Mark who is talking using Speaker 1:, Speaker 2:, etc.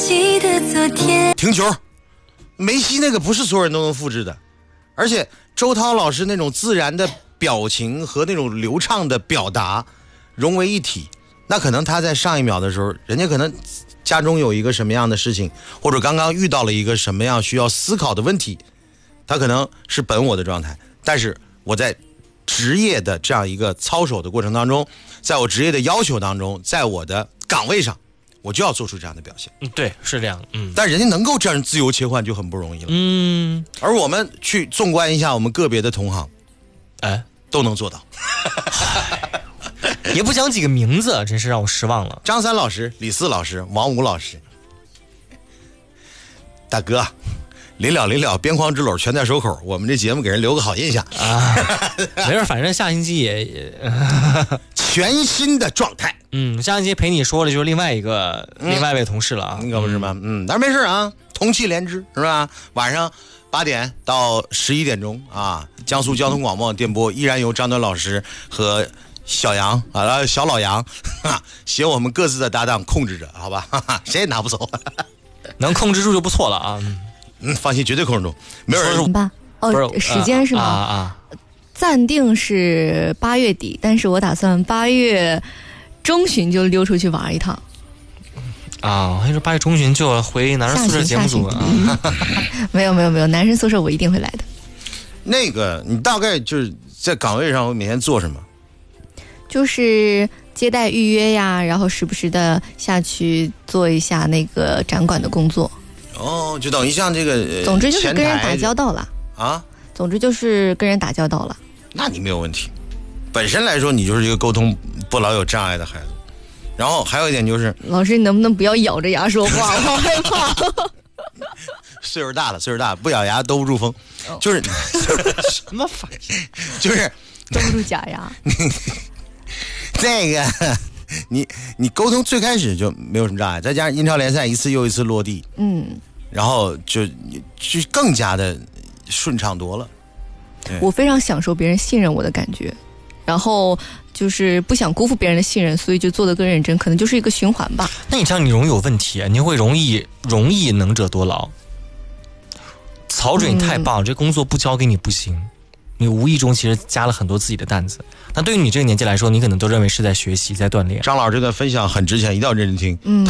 Speaker 1: 西的昨天。
Speaker 2: 停球，梅西那个不是所有人都能复制的，而且周涛老师那种自然的表情和那种流畅的表达融为一体，那可能他在上一秒的时候，人家可能家中有一个什么样的事情，或者刚刚遇到了一个什么样需要思考的问题，他可能是本我的状态，但是我在职业的这样一个操守的过程当中，在我职业的要求当中，在我的岗位上，我就要做出这样的表现。
Speaker 3: 对，是这样。
Speaker 2: 但人家能够这样自由切换就很不容易了。而我们去纵观一下我们个别的同行，都能做到。
Speaker 3: 也不讲几个名字，真是让我失望了。
Speaker 2: 张三老师、李四老师、王五老师，大哥，临了，边框之篓全在手口。我们这节目给人留个好印象
Speaker 3: 啊，没事，反正下星期也
Speaker 2: 全新的状态。
Speaker 3: 下星期陪你说的就是另外一位同事了啊，
Speaker 2: 那可不是吗？但是没事啊，同气连枝是吧？晚上8点到11点钟啊，江苏交通广播电波依然由张端老师和小杨小老杨携我们各自的搭档控制着，好吧？谁也拿不走，
Speaker 3: 能控制住就不错了啊。
Speaker 2: 放心，绝对控制住，没有人
Speaker 4: 吧？时间是吗？暂定是8月底，但是我打算8月中旬就溜出去玩一趟。
Speaker 3: 我还说8月中旬就回男生宿舍节目组啊。
Speaker 4: 没有，男生宿舍我一定会来的。
Speaker 2: 那个，你大概就是在岗位上每天做什么？
Speaker 4: 就是接待预约呀，然后时不时的下去做一下那个展馆的工作。
Speaker 2: 就等于像这个，
Speaker 4: 总之就是跟人打交道了
Speaker 2: 啊。
Speaker 4: 总之就是跟人打交道了。
Speaker 2: 那你没有问题，本身来说你就是一个沟通不老有障碍的孩子。然后还有一点就是，
Speaker 4: 老师你能不能不要咬着牙说话？我好害怕。
Speaker 2: 岁数大了，不咬牙兜不住风，就是
Speaker 3: 什么反应？
Speaker 2: 就是
Speaker 4: 兜不住假牙。
Speaker 2: 这个你沟通最开始就没有什么障碍，再加上英超联赛一次又一次落地，然后就更加的顺畅多了。
Speaker 4: 我非常享受别人信任我的感觉，然后就是不想辜负别人的信任，所以就做得更认真，可能就是一个循环吧。
Speaker 3: 那你这样你容易有问题，你会容易能者多劳。曹准你太棒了，这工作不交给你不行，你无意中其实加了很多自己的担子。那对于你这个年纪来说，你可能都认为是在学习，在锻炼。
Speaker 2: 张老师这个分享很值钱，一定要认真听。